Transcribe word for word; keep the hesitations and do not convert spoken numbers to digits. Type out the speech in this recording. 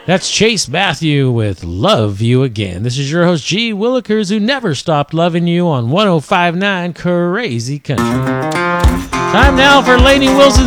That's Chase Matthew with Love You Again. This is your host, G. Willikers, who never stopped loving you on one oh five point nine Crazy Country. Time now for Lainey Wilson's